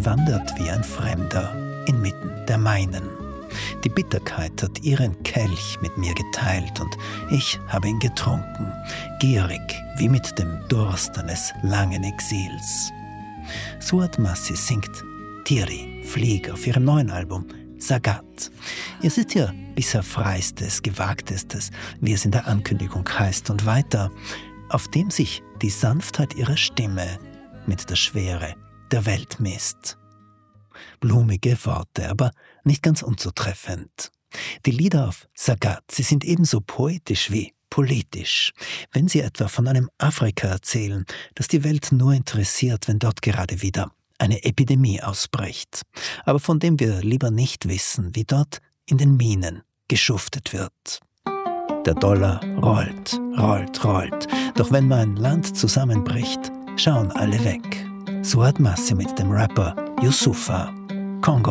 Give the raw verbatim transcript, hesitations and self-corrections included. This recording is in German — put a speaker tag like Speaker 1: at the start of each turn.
Speaker 1: gewandert wie ein Fremder inmitten der meinen. Die Bitterkeit hat ihren Kelch mit mir geteilt und ich habe ihn getrunken, gierig wie mit dem Durst eines langen Exils. Suad Massi singt Tiri, Flieg auf ihrem neuen Album Sagat. Ihr seht ja bisher freistes, gewagtestes, wie es in der Ankündigung heißt, und weiter, auf dem sich die Sanftheit ihrer Stimme mit der Schwere der Welt misst. Blumige Worte, aber nicht ganz unzutreffend. Die Lieder auf Sagat, sie sind ebenso poetisch wie politisch. Wenn sie etwa von einem Afrika erzählen, das die Welt nur interessiert, wenn dort gerade wieder eine Epidemie ausbricht, aber von dem wir lieber nicht wissen, wie dort in den Minen geschuftet wird. Der Dollar rollt, rollt, rollt, doch wenn mein Land zusammenbricht, schauen alle weg. Suad Massi mit dem Rapper Youssoupha, Kongo.